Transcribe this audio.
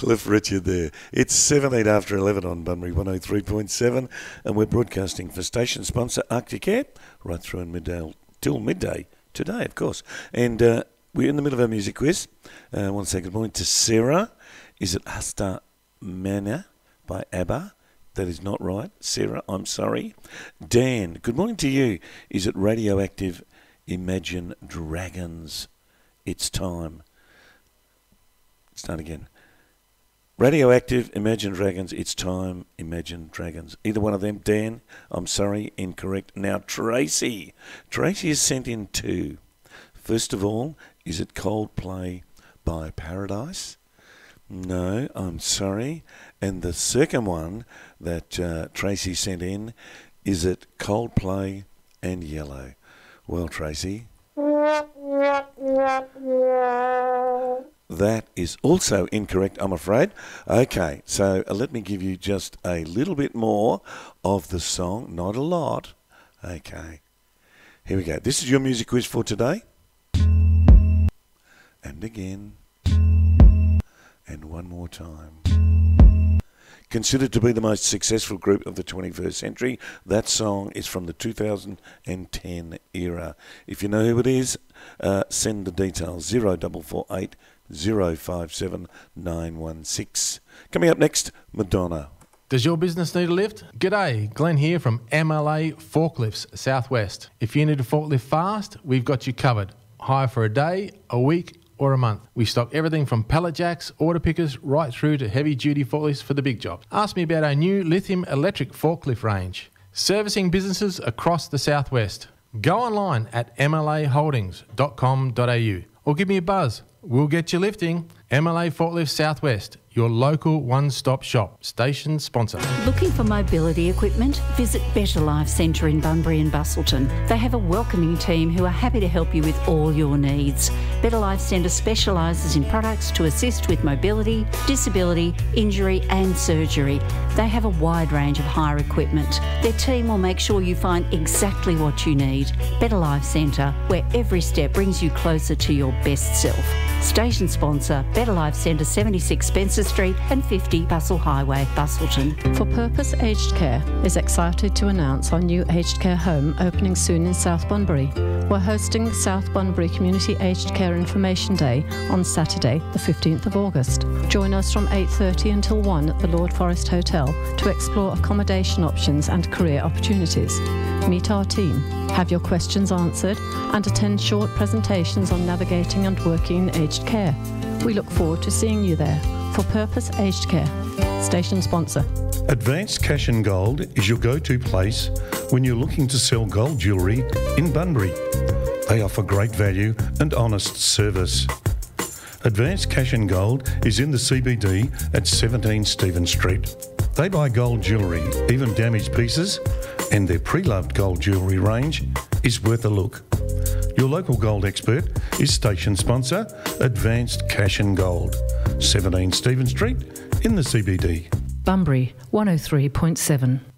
Cliff Richard there. It's 17 after 11 on Bunbury 103.7, and we're broadcasting for station sponsor Arctic Air right through in midday till midday today, of course. And we're in the middle of our music quiz. I want to say good morning to Sarah. Is it Hasta Mana by ABBA? That is not right. Sarah, I'm sorry. Dan, good morning to you. Is it Radioactive Imagine Dragons? It's time. Start again. Radioactive Imagine Dragons. It's time. Imagine Dragons. Either one of them. Dan, I'm sorry. Incorrect. Now, Tracy. Tracy has sent in two. First of all, is it Coldplay by Paradise? No, I'm sorry. And the second one that Tracy sent in, is it Coldplay and Yellow? Well, Tracy, that is also incorrect, I'm afraid. Okay, so let me give you just a little bit more of the song, not a lot. Okay, here we go. This is your music quiz for today. And again. And one more time. Considered to be the most successful group of the 21st century, that song is from the 2010 era. If you know who it is, send the details 0448 057 916. Coming up next, Madonna. Does your business need a lift? G'day, Glenn here from MLA Forklifts Southwest. If you need a forklift fast, we've got you covered. Hire for a day, a week, or a month. We stock everything from pallet jacks, order pickers, right through to heavy-duty forklifts for the big jobs. Ask me about our new lithium electric forklift range. Servicing businesses across the southwest. Go online at mlaholdings.com.au or give me a buzz. We'll get you lifting. MLA Forklifts Southwest, your local one-stop shop. Station sponsor. Looking for mobility equipment? Visit Better Life Centre in Bunbury and Bustleton. They have a welcoming team who are happy to help you with all your needs. Better Life Centre specialises in products to assist with mobility, disability, injury and surgery. They have a wide range of hire equipment. Their team will make sure you find exactly what you need. Better Life Centre, where every step brings you closer to your best self. Station sponsor, Better Life Centre, 76 Spencer Street and 50 Bustle Highway, Bustleton. For Purpose Aged Care is excited to announce our new aged care home opening soon in South Bunbury. We're hosting South Bunbury Community Aged Care Information Day on Saturday, the 15th of August. Join us from 8:30 until 1 at the Lord Forest Hotel to explore accommodation options and career opportunities. Meet our team, have your questions answered, and attend short presentations on navigating and working in aged care. We look forward to seeing you there. For Purpose Aged Care. Station sponsor. Advanced Cash and Gold is your go-to place when you're looking to sell gold jewellery in Bunbury. They offer great value and honest service. Advanced Cash and Gold is in the CBD at 17 Stephen Street. They buy gold jewellery, even damaged pieces, and their pre-loved gold jewellery range is worth a look. Your local gold expert is station sponsor, Advanced Cash and Gold, 17 Stephen Street in the CBD. Bunbury 103.7.